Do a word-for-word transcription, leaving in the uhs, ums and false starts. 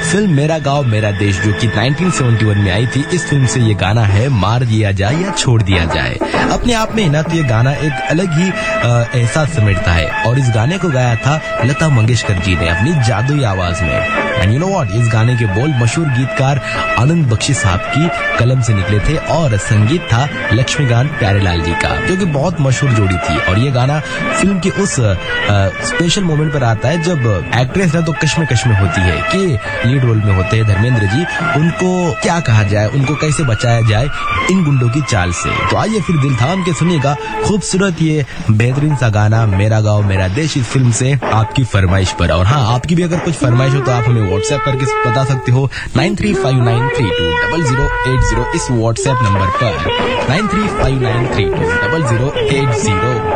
Film मेरा गांव मेरा देश जो कि नाइनटीन सेवेंटी वन में आई थी, इस फिल्म से ये गाना है मार दिया जाए या छोड़ दिया जाए। अपने आप में ना तो ये गाना एक अलग ही एहसास समेटता है और इस गाने को गाया था लता मंगेशकर जी ने अपनी जादुई आवाज में। एंड यू नो व्हाट, इस गाने के बोल मशहूर गीतकार आनंद बख्शी साहब की कलम से निकले थे और संगीत था लक्ष्मीकांत प्यारेलाल जी का, जो कि बहुत मशहूर जोड़ी थी। और ये गाना फिल्म के उस स्पेशल मोमेंट पर आता है जब एक्ट्रेस ना तो कश्मे कश्मे होती है कि लीड रोल में होते हैं धर्मेंद्र जी, उनको क्या कहा जाए, उनको कैसे बचाया जाए इन गुंडों की चाल से। तो आइए फिर दिल थाम के सुनिएगा खूबसूरत ये बेहतरीन सा गाना मेरा गाँव मेरा देश इस फिल्म से आपकी फरमाइश पर। और हाँ, आपकी भी अगर कुछ फरमाइश हो तो आप हमें व्हाट्सएप करके बता सकते हो nine three five nine three to double zero eight zero इस व्हाट्सएप नंबर पर nine three five nine three to double zero eight zero.